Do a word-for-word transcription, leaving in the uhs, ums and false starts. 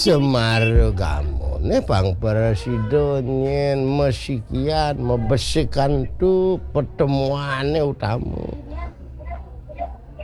Semar gamone Bang Presiden mesikian membesikan tuh pertemuannya utamu.